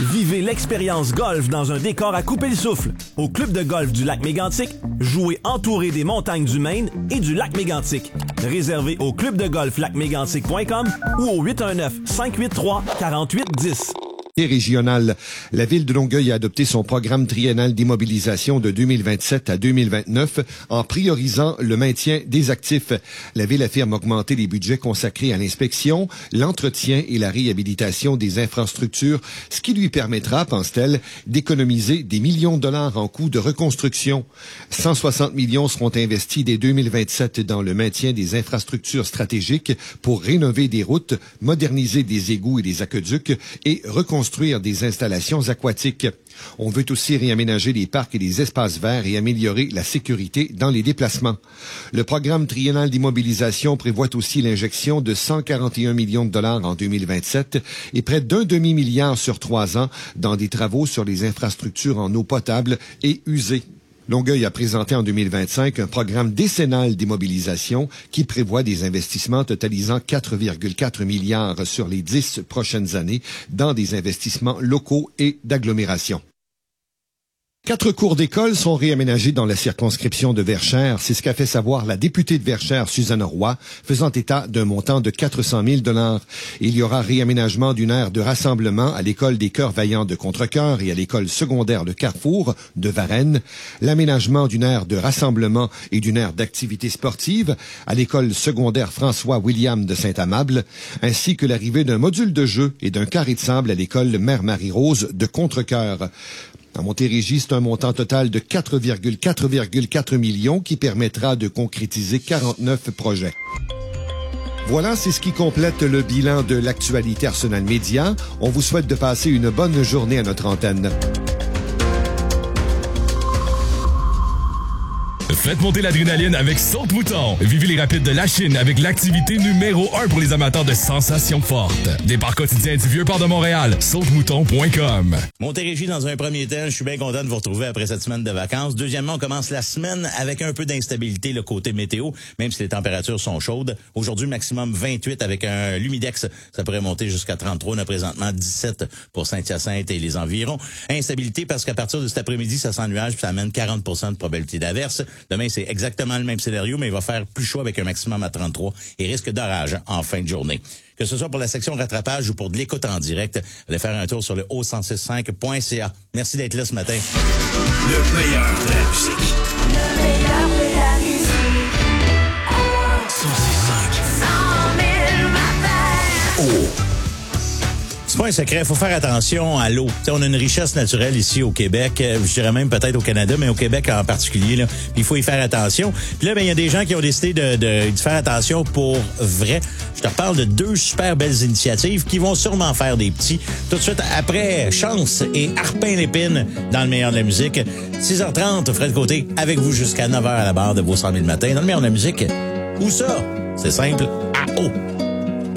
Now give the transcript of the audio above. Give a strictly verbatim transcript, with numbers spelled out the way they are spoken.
Vivez l'expérience golf dans un décor à couper le souffle. Au club de golf du lac Mégantic, jouez entouré des montagnes du Maine et du lac Mégantic. Réservez au club de golf lac mégantic point com ou au huit un neuf, cinq huit trois, quatre huit un zéro. Régionale. La ville de Longueuil a adopté son programme triennal d'immobilisation de deux mille vingt-sept à deux mille vingt-neuf en priorisant le maintien des actifs. La ville affirme augmenter les budgets consacrés à l'inspection, l'entretien et la réhabilitation des infrastructures, ce qui lui permettra, pense-t-elle, d'économiser des millions de dollars en coûts de reconstruction. cent soixante millions seront investis dès deux mille vingt-sept dans le maintien des infrastructures stratégiques pour rénover des routes, moderniser des égouts et des aqueducs et reconstruire construire des installations aquatiques. On veut aussi réaménager les parcs et les espaces verts et améliorer la sécurité dans les déplacements. Le programme triennal d'immobilisation prévoit aussi l'injection de cent quarante et un millions de dollars en deux mille vingt-sept et près d'un demi-milliard sur trois ans dans des travaux sur les infrastructures en eau potable et usée. Longueuil a présenté en deux mille vingt-cinq un programme décennal d'immobilisation qui prévoit des investissements totalisant quatre virgule quatre milliards sur les dix prochaines années dans des investissements locaux et d'agglomération. Quatre cours d'école sont réaménagés dans la circonscription de Verchères. C'est ce qu'a fait savoir la députée de Verchères, Suzanne Roy, faisant état d'un montant de quatre cent mille dollars. Il y aura réaménagement d'une aire de rassemblement à l'école des Cœurs Vaillants de Contrecœur et à l'école secondaire de Carrefour de Varennes, l'aménagement d'une aire de rassemblement et d'une aire d'activité sportive à l'école secondaire François-William de Saint-Amable, ainsi que l'arrivée d'un module de jeu et d'un carré de sable à l'école Mère Marie-Rose de Contrecœur. À Montérégie, c'est un montant total de quatre virgule quatre millions qui permettra de concrétiser quarante-neuf projets. Voilà, c'est ce qui complète le bilan de l'actualité Arsenal Média. On vous souhaite de passer une bonne journée à notre antenne. Faites monter l'adrénaline avec Saute-Mouton. Vivez les rapides de la Chine avec l'activité numéro un pour les amateurs de sensations fortes. Départ quotidien du Vieux-Port de Montréal. saute mouton point com. Montérégie, dans un premier temps, je suis bien content de vous retrouver après cette semaine de vacances. Deuxièmement, on commence la semaine avec un peu d'instabilité, le côté météo, même si les températures sont chaudes. Aujourd'hui, maximum vingt-huit avec un Lumidex. Ça pourrait monter jusqu'à trente-trois. On a présentement dix-sept pour Saint-Hyacinthe et les environs. Instabilité parce qu'à partir de cet après-midi, ça s'ennuage puis ça amène quarante pour cent de probabilité d'averse. Demain, c'est exactement le même scénario, mais il va faire plus chaud avec un maximum à trente-trois et risque d'orage en fin de journée. Que ce soit pour la section rattrapage ou pour de l'écoute en direct, allez faire un tour sur le haut cent six cinq point c a. Merci d'être là ce matin. Le meilleur de la musique. Le meilleur de la musique. cent six cinq. cent mille matins. Oh. C'est pas un secret, il faut faire attention à l'eau. T'sais, on a une richesse naturelle ici au Québec, je dirais même peut-être au Canada, mais au Québec en particulier. Là, il faut y faire attention. Puis là, ben il y a des gens qui ont décidé de, de, de faire attention pour vrai. Je te reparle de deux super belles initiatives qui vont sûrement faire des petits. Tout de suite après Chance et Harpin-Lépine dans le meilleur de la musique. six heures trente, Fred Côté, avec vous jusqu'à neuf heures à la barre de vos cent mille matins. Dans le meilleur de la musique, où ça? C'est simple, à eau.